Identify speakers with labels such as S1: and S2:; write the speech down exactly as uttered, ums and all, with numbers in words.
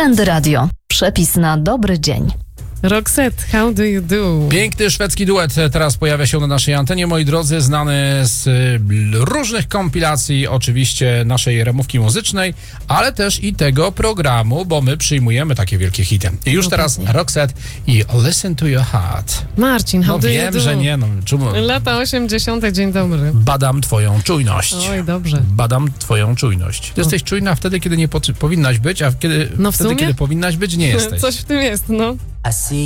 S1: Trendy Radio. Przepis na dobry dzień.
S2: Roxette, how do you do?
S3: Piękny szwedzki duet teraz pojawia się na naszej antenie, moi drodzy, znany z różnych kompilacji, oczywiście naszej ramówki muzycznej, ale też i tego programu, bo my przyjmujemy takie wielkie hity. I już
S2: no
S3: teraz
S2: pewnie.
S3: Roxette i Listen to Your Heart.
S2: Marcin, how
S3: No
S2: do you
S3: wiem,
S2: do?
S3: że nie, no czemu?
S2: Lata osiemdziesiąte, dzień dobry.
S3: Badam twoją czujność.
S2: Oj, dobrze.
S3: Badam twoją czujność. Ty jesteś czujna wtedy, kiedy nie po- powinnaś być, a kiedy,
S2: No w
S3: wtedy,
S2: sumie?
S3: kiedy powinnaś być, nie jesteś.
S2: Coś w tym jest, no.
S4: I see